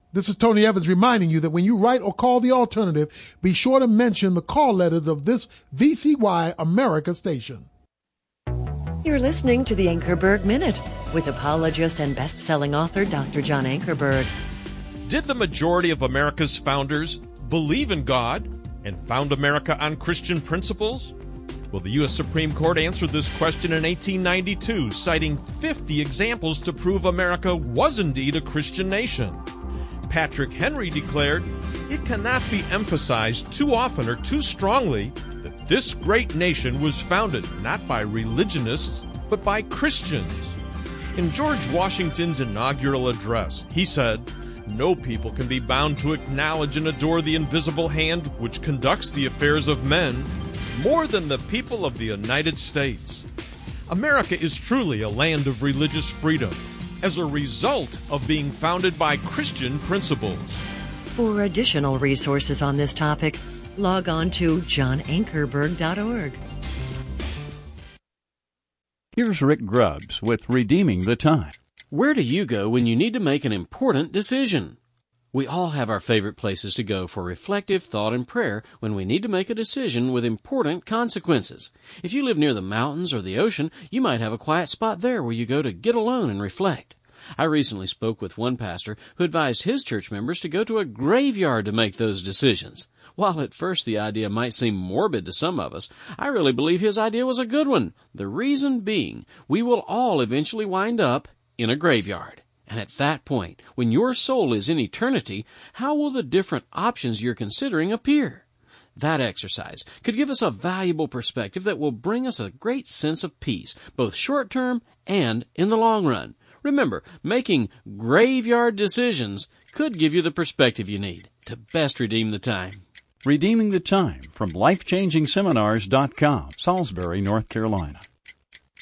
This is Tony Evans reminding you that when you write or call the alternative, be sure to mention the call letters of this VCY America station. You're listening to the Ankerberg Minute with apologist and best-selling author Dr. John Ankerberg. Did the majority of America's founders believe in God and found America on Christian principles? Well, the U.S. Supreme Court answered this question in 1892, citing 50 examples to prove America was indeed a Christian nation. Patrick Henry declared, "It cannot be emphasized too often or too strongly that this great nation was founded not by religionists, but by Christians." In George Washington's inaugural address, he said, "No people can be bound to acknowledge and adore the invisible hand which conducts the affairs of men more than the people of the United States." America is truly a land of religious freedom as a result of being founded by Christian principles. For additional resources on this topic, log on to johnankerberg.org. Here's Rick Grubbs with Redeeming the Time. Where do you go when you need to make an important decision? We all have our favorite places to go for reflective thought and prayer when we need to make a decision with important consequences. If you live near the mountains or the ocean, you might have a quiet spot there where you go to get alone and reflect. I recently spoke with one pastor who advised his church members to go to a graveyard to make those decisions. While at first the idea might seem morbid to some of us, I really believe his idea was a good one. The reason being, we will all eventually wind up in a graveyard. And at that point, when your soul is in eternity, how will the different options you're considering appear? That exercise could give us a valuable perspective that will bring us a great sense of peace, both short-term and in the long run. Remember, making graveyard decisions could give you the perspective you need to best redeem the time. Redeeming the Time from LifechangingSeminars.com, Salisbury, North Carolina.